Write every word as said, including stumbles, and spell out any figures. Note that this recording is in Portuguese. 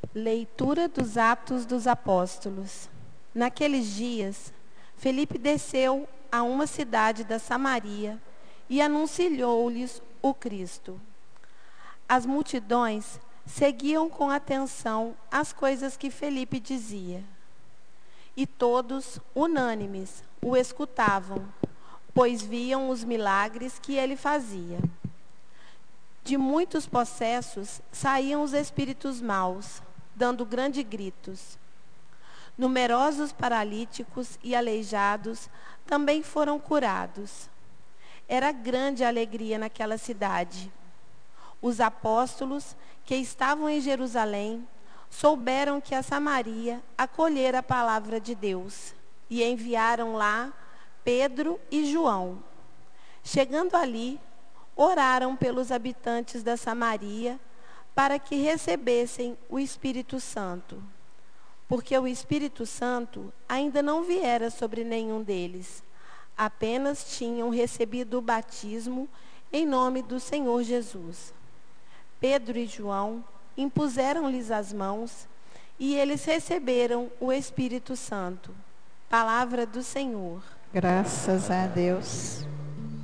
Leitura dos Atos dos Apóstolos. Naqueles dias, Felipe desceu a uma cidade da Samaria e anunciou-lhes o Cristo. As multidões seguiam com atenção as coisas que Felipe dizia. E todos, unânimes, o escutavam, pois viam os milagres que ele fazia. De muitos possessos saíam os espíritos maus, dando grandes gritos. Numerosos paralíticos e aleijados também foram curados. Era grande a alegria naquela cidade. Os apóstolos que estavam em Jerusalém souberam que a Samaria acolhera a palavra de Deus e enviaram lá Pedro e João. Chegando ali, oraram pelos habitantes da Samaria para que recebessem o Espírito Santo, porque o Espírito Santo ainda não viera sobre nenhum deles, apenas tinham recebido o batismo em nome do Senhor Jesus. Pedro e João impuseram-lhes as mãos e eles receberam o Espírito Santo. Palavra do Senhor. Graças a Deus.